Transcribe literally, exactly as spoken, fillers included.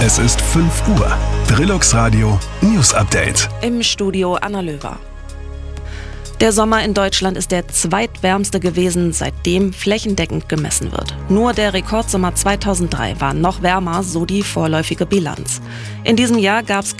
Es ist fünf Uhr. Trilux Radio News Update. Im Studio Anna Löwer. Der Sommer in Deutschland ist der zweitwärmste gewesen, seitdem flächendeckend gemessen wird. Nur der Rekordsommer zweitausenddrei war noch wärmer, so die vorläufige Bilanz. In diesem Jahr gab es